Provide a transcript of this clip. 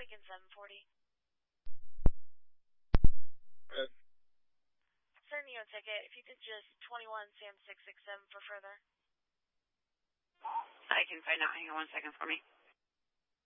Lincoln 740. Good. Sir, Neo ticket. If you could just 21 Sam 667 for further. I can find out. Hang on 1 second for me.